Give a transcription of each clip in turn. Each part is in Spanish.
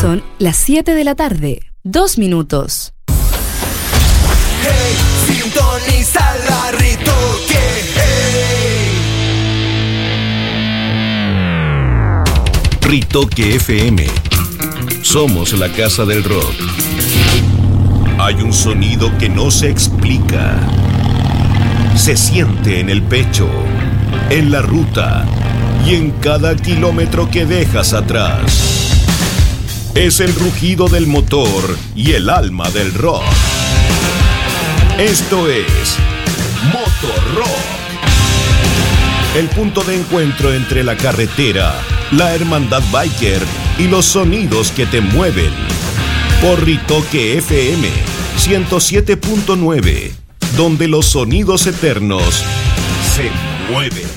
Son las 7 de la tarde, 2 minutos. Hey, sintoniza la Ritoque. Hey. Ritoque FM. Somos la casa del rock. Hay un sonido que no se explica. Se siente en el pecho, en la ruta y en cada kilómetro que dejas atrás. Es el rugido del motor y el alma del rock. Esto es Motorrock. El punto de encuentro entre la carretera, la hermandad biker y los sonidos que te mueven. Por Ritoque FM 107.9, donde los sonidos eternos se mueven.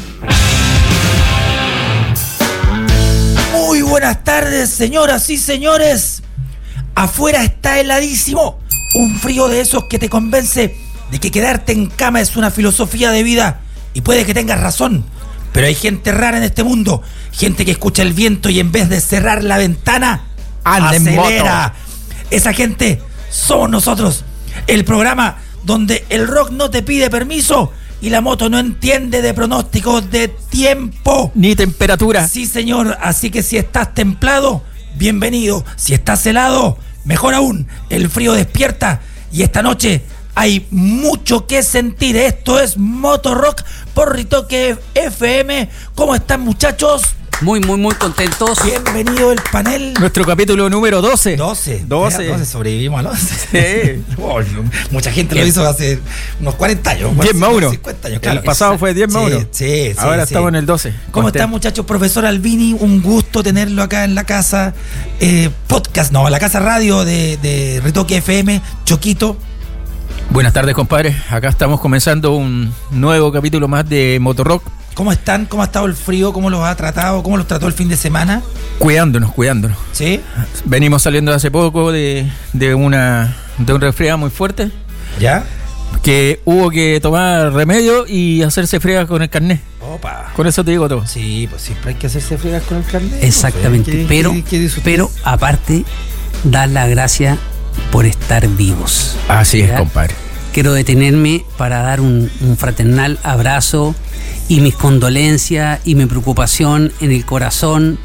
Muy buenas tardes, señoras y señores. Afuera está heladísimo. Un frío de esos que te convence de que quedarte en cama es una filosofía de vida. Y puede que tengas razón, pero hay gente rara en este mundo. Gente que escucha el viento y en vez de cerrar la ventana, acelera. Esa gente somos nosotros. El programa donde el rock no te pide permiso y la moto no entiende de pronósticos de tiempo ni temperatura. Sí, señor. Así que si estás templado, bienvenido. Si estás helado, mejor aún. El frío despierta y esta noche hay mucho que sentir. Esto es Motorrock por Ritoque FM. ¿Cómo están, muchachos? Muy contentos. Bienvenido el panel. Nuestro capítulo número 12. 12. Sobrevivimos a los 12. Sí. Oh, mucha gente lo hizo hace unos 40 años. 10 más 1. 50 años, claro. El pasado fue 10 más 1. Sí. Ahora estamos en el 12. ¿Cómo están, muchachos? Profesor Albini, un gusto tenerlo acá en la casa. La casa radio de Ritoque FM, Choquito. Buenas tardes, compadre. Acá estamos comenzando un nuevo capítulo más de Motorrock. ¿Cómo están? ¿Cómo ha estado el frío? ¿Cómo los ha tratado? ¿Cómo los trató el fin de semana? Cuidándonos. ¿Sí? Venimos saliendo hace poco de un resfriado muy fuerte. ¿Ya? Que hubo que tomar remedio y hacerse fregas con el carnet. Opa. Con eso te digo todo. Sí, pues siempre hay que hacerse fregas con el carnet. Exactamente. Pero aparte, dar las gracias por estar vivos. Así es, compadre. Quiero detenerme para dar un fraternal abrazo y mis condolencias y mi preocupación en el corazón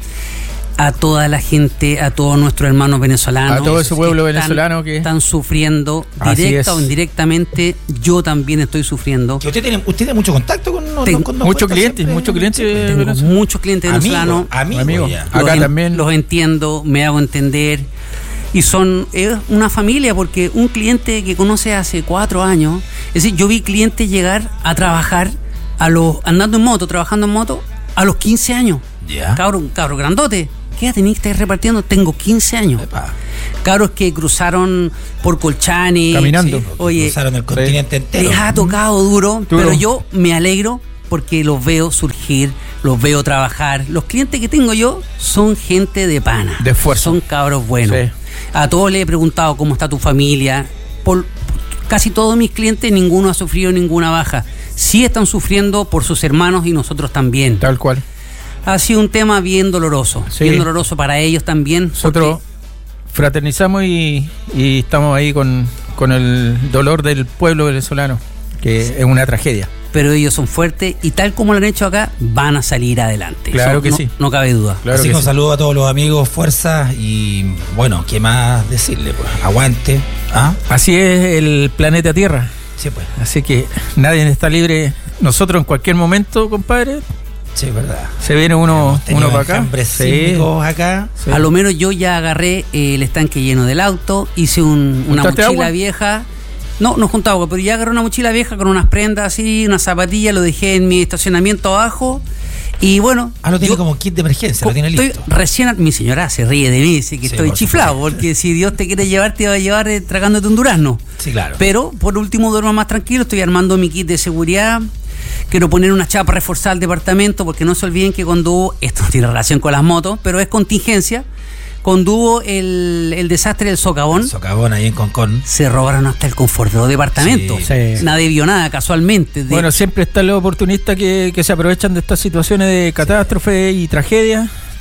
a toda la gente, a todos nuestros hermanos venezolanos. A todo ese pueblo venezolano que están sufriendo, directa o indirectamente. Yo también estoy sufriendo. ¿Usted tiene mucho contacto con muchos clientes tengo muchos clientes venezolanos. Amigos. Acá también los entiendo, me hago entender. Y es una familia, porque un cliente que conoce hace 4 años, es decir, yo vi clientes llegar a trabajar andando en moto, trabajando en moto, a los 15 años. Yeah. Cabro grandote. ¿Qué edad tenés que estar repartiendo? Tengo 15 años. Epa. Cabros que cruzaron por Colchane. Caminando. Sí, oye, cruzaron el continente entero. Les ha tocado duro, pero yo me alegro porque los veo surgir, los veo trabajar. Los clientes que tengo yo son gente de pana. De esfuerzo. Son cabros buenos. Sí. A todos les he preguntado cómo está tu familia. Por casi todos mis clientes, ninguno ha sufrido ninguna baja. Sí están sufriendo por sus hermanos y nosotros también. Tal cual. Ha sido un tema bien doloroso. Sí. Bien doloroso para ellos también. Nosotros fraternizamos y estamos ahí con el dolor del pueblo venezolano, que es una tragedia. Pero ellos son fuertes y tal como lo han hecho acá, van a salir adelante. Claro que sí. No cabe duda. Claro. Así que un sí. saludo a todos los amigos, fuerza y bueno, ¿qué más decirle? Pues aguante. Así es el planeta Tierra. Sí, pues. Así que nadie está libre. Nosotros en cualquier momento, compadre. Sí, verdad. Se viene uno para acá. Sí. Acá. Sí. A lo menos yo ya agarré el estanque lleno del auto, hice una mochila agua? Vieja. No junta agua, pero ya agarré una mochila vieja con unas prendas así, unas zapatillas, lo dejé en mi estacionamiento abajo. Y bueno. Lo tiene como kit de emergencia, lo tiene listo. Mi señora se ríe de mí, dice que estoy chiflado, porque si Dios te quiere llevar, te va a llevar tragándote un durazno. Sí, claro. Pero por último duermo más tranquilo, estoy armando mi kit de seguridad. Quiero poner una chapa reforzada al departamento, porque no se olviden que cuando hubo, esto no tiene relación con las motos, pero es contingencia. Cuando hubo el desastre del socavón ahí en Concón, se robaron hasta el confort de los departamentos. Sí. Nadie vio nada, casualmente. Bueno, siempre están los oportunistas que se aprovechan de estas situaciones de catástrofe y tragedia.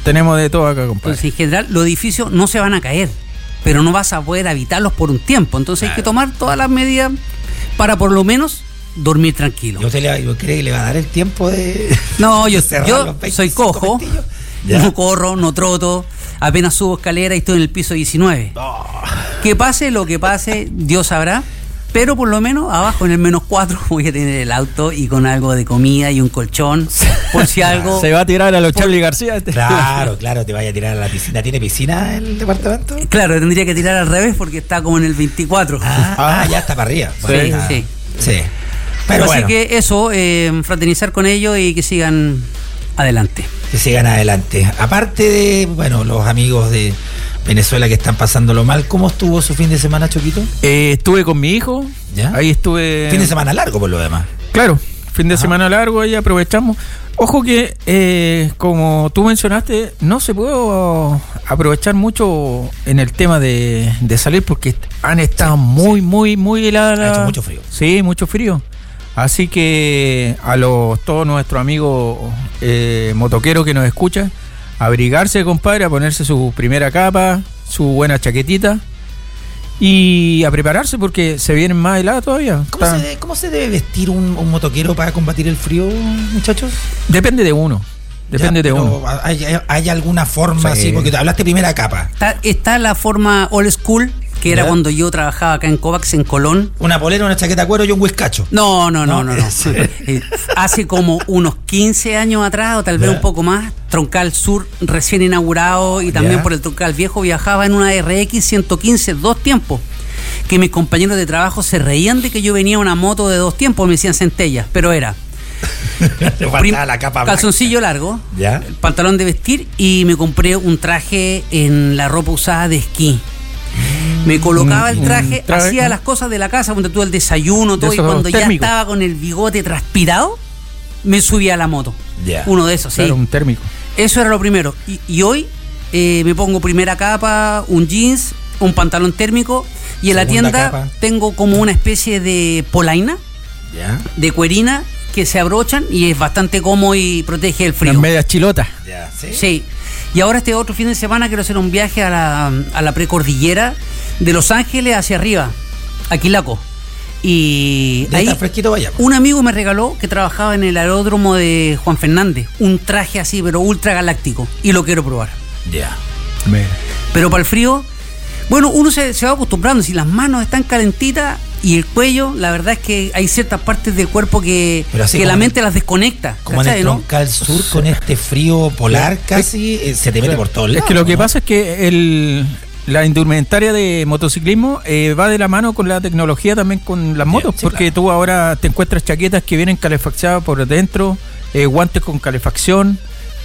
tenemos de todo acá, compadre. Entonces, en general, los edificios no se van a caer, pero no vas a poder habitarlos por un tiempo. Entonces hay que tomar todas las medidas para por lo menos dormir tranquilo. ¿Y usted cree que le va a dar el tiempo de...? No, yo de soy cojo, no corro, no troto, apenas subo escalera y estoy en el piso 19. Que pase lo que pase, Dios sabrá, pero por lo menos abajo en el -4 voy a tener el auto y con algo de comida y un colchón, por si algo... Se va a tirar a los Charlie García. Claro, te vaya a tirar a la piscina. ¿Tiene piscina el departamento? Claro, tendría que tirar al revés porque está como en el 24. Ya está para arriba. Bueno, sí. Pero así que eso, fraternizar con ellos y que sigan adelante. Que sigan adelante. Aparte de, los amigos de Venezuela que están pasándolo mal, ¿cómo estuvo su fin de semana, Choquito? Estuve con mi hijo. ¿Ya? Ahí estuve... Fin de semana largo, por lo demás. Claro, fin de semana largo, ahí aprovechamos. Ojo que, como tú mencionaste, no se puede aprovechar mucho en el tema de salir porque han estado muy heladas. Ha hecho mucho frío. Sí, mucho frío. Así que a todos nuestros amigos motoqueros que nos escuchan, abrigarse, compadre, a ponerse su primera capa, su buena chaquetita y a prepararse porque se vienen más heladas todavía. ¿Cómo se debe vestir un motoquero para combatir el frío, muchachos? Depende de uno. ¿Hay alguna forma así? Porque te hablaste primera capa. Está la forma old school, que era cuando yo trabajaba acá en Kovacs, en Colón. Una polera, una chaqueta de cuero y un whiskacho. No. Hace como unos 15 años atrás, o tal vez un poco más, Troncal Sur recién inaugurado y también por el Troncal Viejo viajaba en una RX 115, 2 tiempos. Que mis compañeros de trabajo se reían de que yo venía en una moto de 2 tiempos, me decían centellas, pero era la capa calzoncillo largo, el pantalón de vestir y me compré un traje en la ropa usada de esquí. Me colocaba el traje, hacía las cosas de la casa, cuando tuve el desayuno, todo, y cuando ya estaba con el bigote transpirado, me subía a la moto. Uno de esos, sí. Claro, un térmico. Eso era lo primero. Y hoy me pongo primera capa, un jeans, un pantalón térmico, y en la tienda tengo como una especie de polaina, de cuerina, que se abrochan y es bastante cómodo y protege el frío. Las medias chilotas. Sí. Y ahora este otro fin de semana quiero hacer un viaje a la precordillera de Los Ángeles hacia arriba, a Quilaco. Y ahí fresquito vaya. Un amigo me regaló, que trabajaba en el aeródromo de Juan Fernández, un traje así, pero ultra galáctico. Y lo quiero probar. Pero para el frío, uno se va acostumbrando. Si las manos están calentitas y el cuello, la verdad es que hay ciertas partes del cuerpo que la mente las desconecta. Como en el Troncal Sur, con este frío polar casi, se te mete por todos lados. Es que lo que pasa es que la indumentaria de motociclismo va de la mano con la tecnología también con las motos, porque tú ahora te encuentras chaquetas que vienen calefaccionadas por dentro, guantes con calefacción.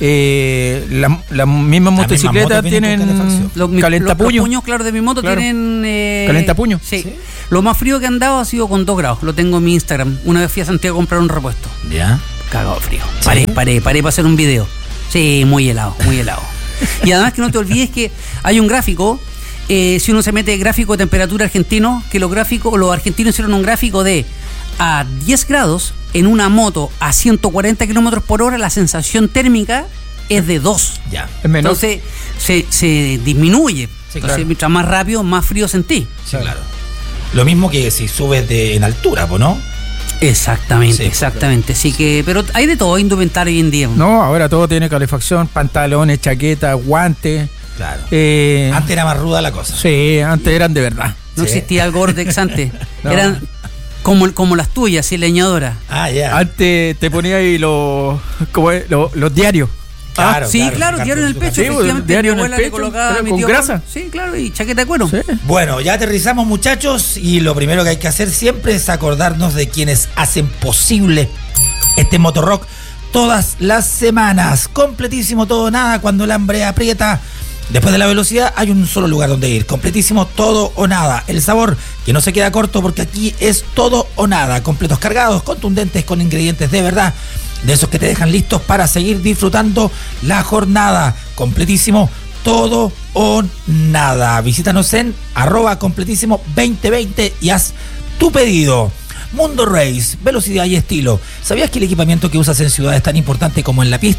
Las mismas motocicletas tienen calentapuño. Los puños, claro, de mi moto tienen calentapuño. Sí. Lo más frío que han dado ha sido con 2 grados. Lo tengo en mi Instagram. Una vez fui a Santiago a comprar un repuesto. Cagado de frío. Paré para hacer un video. Sí, muy helado. Y además que no te olvides que hay un gráfico. Si uno se mete gráfico de temperatura argentino, que los argentinos hicieron un gráfico de a 10 grados en una moto a 140 kilómetros por hora, la sensación térmica es de 2. Es menor. Entonces se disminuye. Entonces, mientras más rápido, más frío sentí. Sí, claro. Lo mismo que si subes en altura, ¿no? Exactamente. Así que, pero hay de todo indumentario hoy en día. No, ahora todo tiene calefacción, pantalones, chaquetas, guantes. Claro. Antes era más ruda la cosa. Sí, antes eran de verdad. No existía el Gore-Tex antes. Eran como las tuyas, sí, leñadoras. Antes te ponía ahí los diarios. Claro, diario en el pecho. Sí, diario en el pecho, con grasa. Sí, claro, y chaqueta de cuero. Sí. Bueno, ya aterrizamos, muchachos, y lo primero que hay que hacer siempre es acordarnos de quienes hacen posible este Motorrock todas las semanas. Completísimo todo o nada cuando el hambre aprieta. Después de la velocidad hay un solo lugar donde ir. Completísimo todo o nada. El sabor que no se queda corto porque aquí es todo o nada. Completos cargados, contundentes, con ingredientes de verdad. De esos que te dejan listos para seguir disfrutando la jornada. Completísimo todo o nada. Visítanos en @completísimo2020 y haz tu pedido. Mundo Race, velocidad y estilo. ¿Sabías que el equipamiento que usas en ciudad es tan importante como en la pista?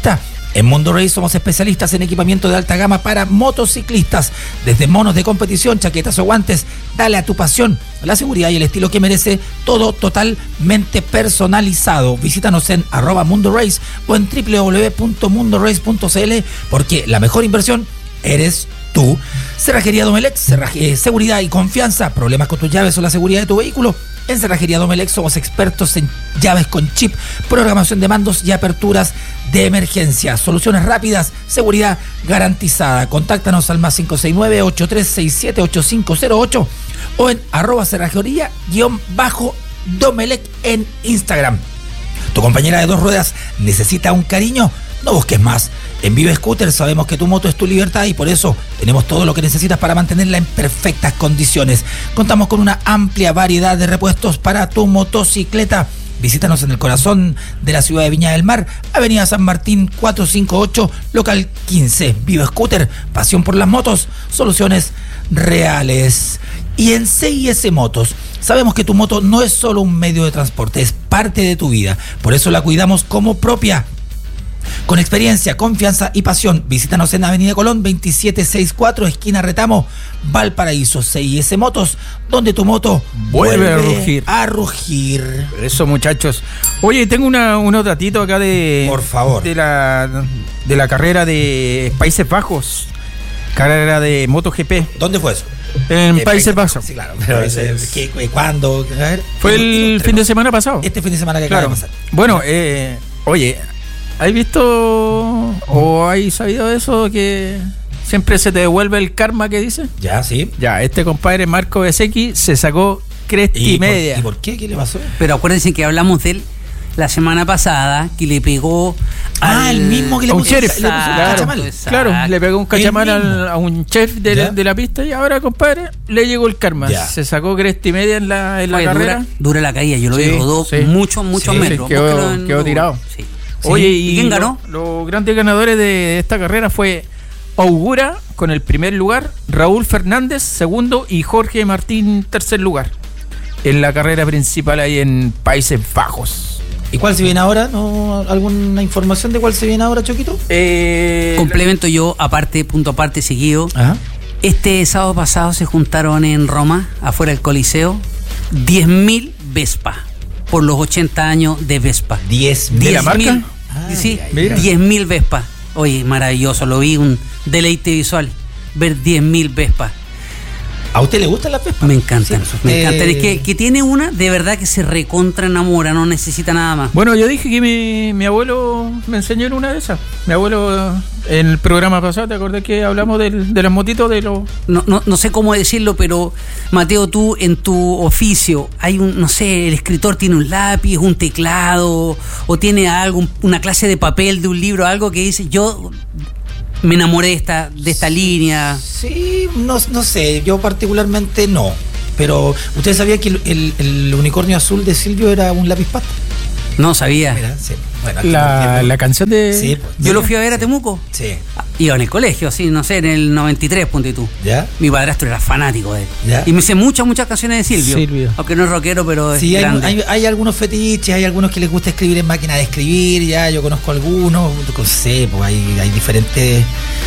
En Mundo Race somos especialistas en equipamiento de alta gama para motociclistas. Desde monos de competición, chaquetas o guantes, dale a tu pasión la seguridad y el estilo que merece, todo totalmente personalizado. Visítanos en @mundorace o en www.mundorace.cl, porque la mejor inversión eres tú. Cerrajería Domelec, seguridad y confianza. ¿Problemas con tus llaves o la seguridad de tu vehículo? En Cerrajería Domelec somos expertos en llaves con chip, programación de mandos y aperturas de emergencia. Soluciones rápidas, seguridad garantizada. Contáctanos al +569-8367-8508 o en @cerrajería_Domelec en Instagram. ¿Tu compañera de dos ruedas necesita un cariño? No busques más. En Vive Scooter sabemos que tu moto es tu libertad y por eso tenemos todo lo que necesitas para mantenerla en perfectas condiciones. Contamos con una amplia variedad de repuestos para tu motocicleta. Visítanos en el corazón de la ciudad de Viña del Mar, Avenida San Martín 458, local 15. Vive Scooter, pasión por las motos, soluciones reales. Y en CIS Motos, sabemos que tu moto no es solo un medio de transporte, es parte de tu vida. Por eso la cuidamos como propia. Con experiencia, confianza y pasión, visítanos en Avenida Colón 2764, esquina Retamo, Valparaíso. CIS Motos, donde tu moto vuelve a rugir. Eso, muchachos. Oye, tengo unos datitos acá por favor, de la carrera de Países Bajos, carrera de MotoGP. ¿Dónde fue eso? En Países Bajos. Sí, claro. Pero ¿cuándo? A ver, fue el fin de semana pasado. Este fin de semana que acaba de pasar. Bueno, oye, ¿has visto o has sabido de eso que siempre se te devuelve el karma que dice? Ya, sí. Ya, este compadre Marco Bezzecchi se sacó cresta y media. ¿Y por qué? ¿Qué le pasó? Pero acuérdense que hablamos de él la semana pasada, que le pegó el mismo que le puso un sheriff. Claro, le pegó un cachamal a un chef de la pista y ahora, compadre, le llegó el karma. Ya. Se sacó cresta y media en la carrera. Dura la caída, yo lo vi, rodó muchos metros. Quedó tirado. Sí. Oye, ¿y quién ganó? Los grandes ganadores de esta carrera fue Augura con el primer lugar, Raúl Fernández segundo y Jorge Martín tercer lugar en la carrera principal ahí en Países Bajos. ¿Y cuál se viene ahora? ¿No? ¿Alguna información de cuál se viene ahora, Choquito? Complemento yo, punto aparte seguido. Ajá. Este sábado pasado se juntaron en Roma, afuera del Coliseo, 10.000 Vespa por los 80 años de Vespa. 10.000. ¿De la marca? Sí, 10.000 Vespa. Oye, maravilloso, lo vi, un deleite visual, ver 10.000 Vespa. ¿A usted le gustan las Vespas? Me encantan, me encantan. Es que tiene una, de verdad que se recontra enamora, no necesita nada más. Bueno, yo dije que mi abuelo me enseñó en una de esas. Mi abuelo, en el programa pasado, ¿te acordás que hablamos de las motitos de los...? No sé cómo decirlo, pero Mateo, tú en tu oficio, hay no sé, el escritor tiene un lápiz, un teclado, o tiene algo, una clase de papel de un libro, algo que dice, yo me enamoré de esta línea. Sí, no sé, yo particularmente no. Pero, ¿usted sabía que el unicornio azul de Silvio era un lápiz pasta? No sabía. Mira, sí. Bueno, la canción de... Sí, yo lo fui a ver a Temuco. Sí. Iba en el colegio, sí, no sé, en el 93, ponte tú. ¿Ya? Mi padrastro era fanático de él. ¿Ya? Y me sé muchas canciones de Silvio. Aunque no es rockero, pero sí, es grande. Hay algunos fetiches, hay algunos que les gusta escribir en máquina de escribir, ya, yo conozco algunos, no sé, pues hay diferentes,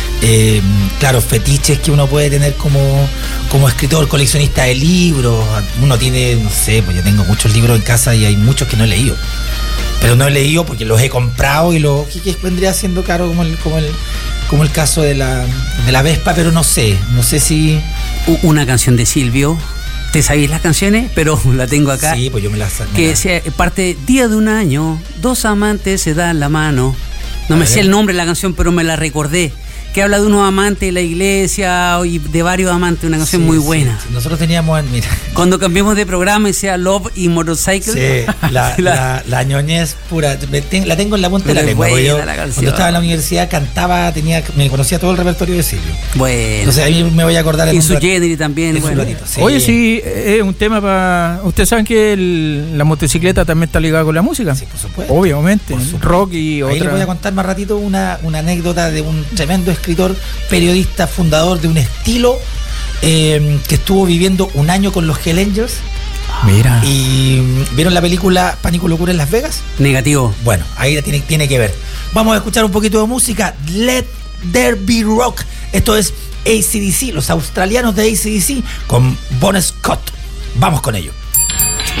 claro, fetiches que uno puede tener como escritor, coleccionista de libros. Uno tiene, no sé, pues yo tengo muchos libros en casa y hay muchos que no he leído. Pero no he leído porque los he comprado y que vendría siendo caro como el caso de la Vespa, pero no sé si... Una canción de Silvio, ¿te sabéis las canciones? Pero la tengo acá. Sí, pues yo me las... Que decía, parte, día de un año, dos amantes se dan la mano. No me sé el nombre de la canción, pero me la recordé. Que habla de unos amantes de la iglesia y de varios amantes, una canción muy buena. Sí. Nosotros teníamos, mira. Cuando cambiamos de programa y sea Love y Motorcycle. Sí, la ñoñez pura. La tengo en la punta de la lengua. Cuando estaba en la universidad cantaba, me conocía todo el repertorio de Silvio. Bueno. Entonces ahí me voy a acordar. Y su Jenny también. Bueno. Sí. Oye, sí, es un tema para... Ustedes saben que la motocicleta también está ligada con la música. Sí, por supuesto. Obviamente. Por supuesto. Rock y otra. Ahí les voy a contar más ratito una anécdota de un tremendo escritor, periodista, fundador de un estilo que estuvo viviendo un año con los Hell Angels. Mira. ¿Y vieron la película Pánico y Locura en Las Vegas? Negativo. Bueno, ahí tiene que ver. Vamos a escuchar un poquito de música. Let There Be Rock. Esto es AC/DC, los australianos de AC/DC con Bon Scott. Vamos con ello.